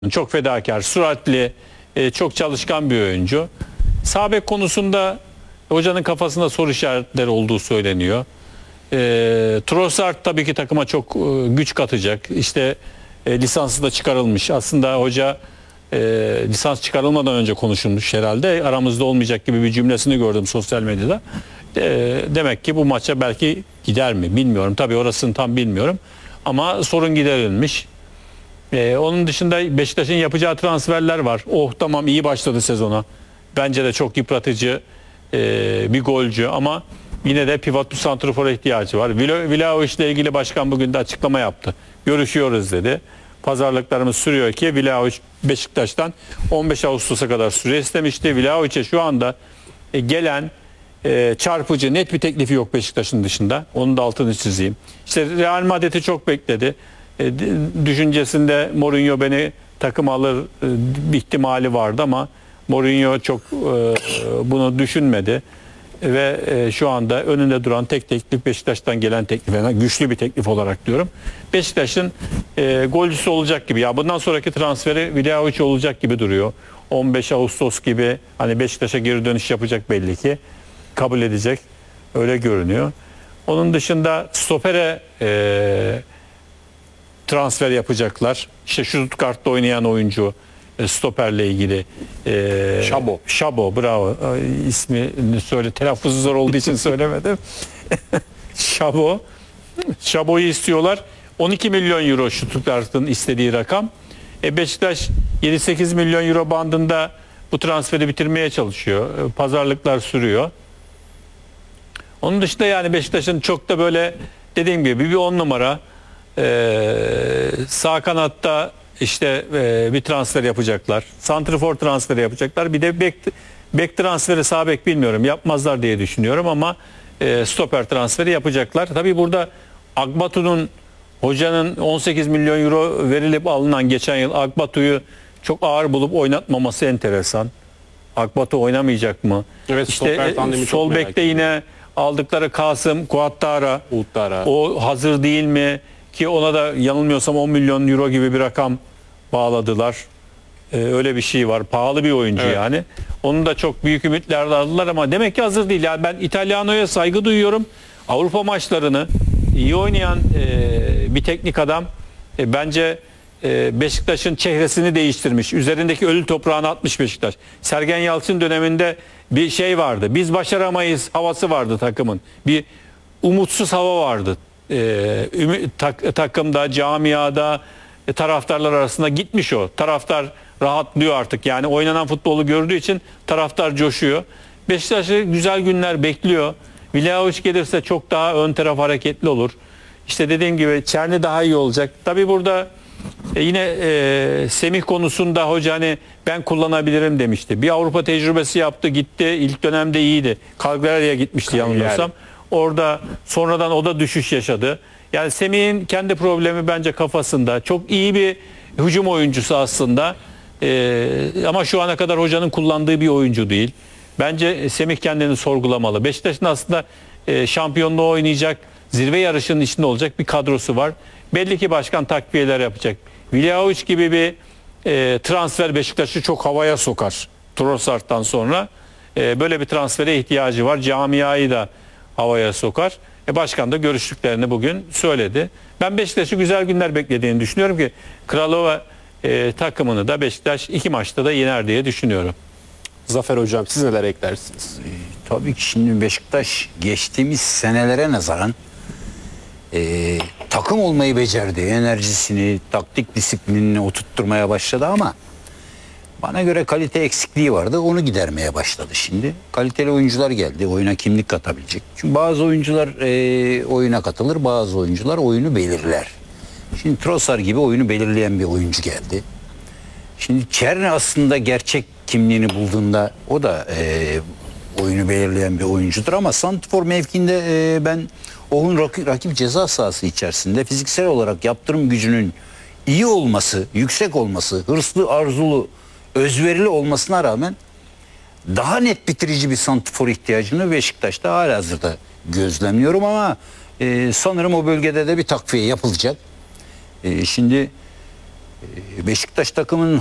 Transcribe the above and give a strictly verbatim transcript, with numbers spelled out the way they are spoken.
Çok fedakar, süratli, e, çok çalışkan bir oyuncu. Sağ bek konusunda hocanın kafasında soru işaretleri olduğu söyleniyor. E, Trossard tabii ki takıma çok e, güç katacak. İşte e, lisansı da çıkarılmış. Aslında hoca e, lisans çıkarılmadan önce konuşulmuş herhalde. Aramızda olmayacak gibi bir cümlesini gördüm sosyal medyada. E, demek ki bu maça belki gider mi bilmiyorum. Tabii orasını tam bilmiyorum. Ama sorun giderilmiş. Ee, onun dışında Beşiktaş'ın yapacağı transferler var. Oh tamam, iyi başladı sezona. Bence de çok yıpratıcı e, bir golcü ama yine de pivot bir santrafora ihtiyacı var. Vlahovic ile ilgili başkan bugün de açıklama yaptı. Görüşüyoruz dedi. Pazarlıklarımız sürüyor ki Vlahovic Beşiktaş'tan on beş Ağustos'a kadar süre istemişti. Vlahovic'e şu anda e, gelen e, çarpıcı net bir teklifi yok Beşiktaş'ın dışında. Onun da altını çizeyim. İşte Real Madrid'i çok bekledi. E, düşüncesinde Mourinho beni takım alır e, bir ihtimali vardı ama Mourinho çok e, bunu düşünmedi ve e, şu anda önünde duran tek teklif Beşiktaş'tan gelen teklif, yani güçlü bir teklif olarak diyorum. Beşiktaş'ın e, golcüsü olacak gibi, ya bundan sonraki transferi Vlahovic olacak gibi duruyor. on beş Ağustos gibi hani Beşiktaş'a geri dönüş yapacak, belli ki kabul edecek, öyle görünüyor. Onun dışında stopere e, transfer yapacaklar. İşte Stuttgart'ta oynayan oyuncu e, stoperle ilgili. E, Şabo. Şabo, bravo. Ay, ismini söyle, telaffuzu zor olduğu için söylemedim. Şabo. Şabo'yu istiyorlar. on iki milyon euro Stuttgart'ın istediği rakam. E, Beşiktaş yedi sekiz milyon euro bandında bu transferi bitirmeye çalışıyor. E, pazarlıklar sürüyor. Onun dışında yani Beşiktaş'ın çok da böyle dediğim gibi bir on numara, Ee, sağ kanatta işte e, bir transfer yapacaklar. Santrifor transferi yapacaklar. Bir de bek, bek transferi, sağ bek bilmiyorum, yapmazlar diye düşünüyorum ama e, stoper transferi yapacaklar. Tabii burada Akbatu'nun, hocanın on sekiz milyon euro verilip alınan geçen yıl Akbatu'yu çok ağır bulup oynatmaması enteresan. Akbatu oynamayacak mı? Evet, işte e, sol bekte yine aldıkları Kasım Kuattara, o hazır değil mi? Ki ona da yanılmıyorsam on milyon euro gibi bir rakam bağladılar. Ee, öyle bir şey var. Pahalı bir oyuncu, evet. Yani. Onu da çok büyük ümitlerle aldılar ama demek ki hazır değil. Yani ben İtalyano'ya saygı duyuyorum. Avrupa maçlarını iyi oynayan e, bir teknik adam. E, bence e, Beşiktaş'ın çehresini değiştirmiş. Üzerindeki ölü toprağını atmış Beşiktaş. Sergen Yalçın döneminde bir şey vardı. Biz başaramayız havası vardı takımın. Bir umutsuz hava vardı. Ee, tak, takımda, camiada, e, taraftarlar arasında gitmiş o. Taraftar rahatlıyor artık. Yani oynanan futbolu gördüğü için taraftar coşuyor. Beşiktaş'ı güzel günler bekliyor. Vlahovic gelirse çok daha ön taraf hareketli olur. İşte dediğim gibi Çerni daha iyi olacak. Tabii burada e, yine e, Semih konusunda hoca hani ben kullanabilirim demişti. Bir Avrupa tecrübesi yaptı, gitti. İlk dönemde iyiydi. Cagliari'ye gitmişti yanılmıyorsam. Orada sonradan o da düşüş yaşadı. Yani Semih'in kendi problemi bence kafasında. Çok iyi bir hücum oyuncusu aslında. Ee, ama şu ana kadar hocanın kullandığı bir oyuncu değil. Bence Semih kendini sorgulamalı. Beşiktaş'ın aslında e, şampiyonluğu oynayacak, zirve yarışının içinde olacak bir kadrosu var. Belli ki başkan takviyeler yapacak. Vlahovic gibi bir e, transfer Beşiktaş'ı çok havaya sokar. Trossard'dan sonra e, böyle bir transfere ihtiyacı var. Camiayı da havaya sokar. E başkan da görüştüklerini bugün söyledi. Ben Beşiktaş'ı güzel günler beklediğini düşünüyorum ki Kralova e, takımını da Beşiktaş iki maçta da yener diye düşünüyorum. Zafer Hocam, siz neler eklersiniz? E, tabii ki şimdi Beşiktaş geçtiğimiz senelere nazaran e, takım olmayı becerdi. Enerjisini, taktik disiplinini oturtturmaya başladı ama bana göre kalite eksikliği vardı. Onu gidermeye başladı şimdi. Kaliteli oyuncular geldi. Oyuna kimlik katabilecek. Çünkü bazı oyuncular e, oyuna katılır. Bazı oyuncular oyunu belirler. Şimdi Trossard gibi oyunu belirleyen bir oyuncu geldi. Şimdi Çerni aslında gerçek kimliğini bulduğunda o da e, oyunu belirleyen bir oyuncudur. Ama santrfor mevkinde e, ben onun rakip, rakip ceza sahası içerisinde fiziksel olarak yaptırım gücünün iyi olması, yüksek olması, hırslı, arzulu, özverili olmasına rağmen daha net bitirici bir santrfor ihtiyacını Beşiktaş'ta halihazırda gözlemliyorum ama e, sanırım o bölgede de bir takviye yapılacak. E, şimdi Beşiktaş takımının